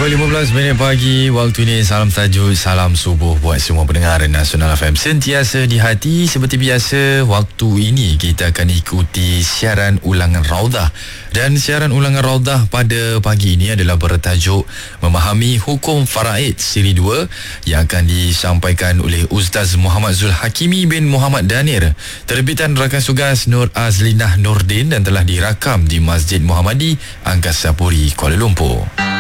9.15 pagi waktu ini. Salam tajuk, salam subuh buat semua pendengar Nasional FM sentiasa di hati. Seperti biasa, waktu ini kita akan ikuti siaran ulangan Raudah. Dan siaran ulangan Raudah pada pagi ini adalah bertajuk Memahami Hukum Faraid Siri 2 yang akan disampaikan oleh Ustaz Muhammad Zul Hakimi bin Muhammad Danir, terbitan rakan tugas Nur Azlinah Nordin, dan telah dirakam di Masjid Muhammadi Angkasa Puri, Kuala Lumpur.